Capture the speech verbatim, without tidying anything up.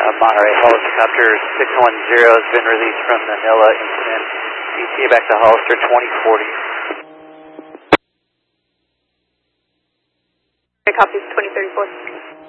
Uh, Monterey helicopter six one zero has been released from Manila incident. E T back to Hollister twenty forty. Copies twenty thirty-four.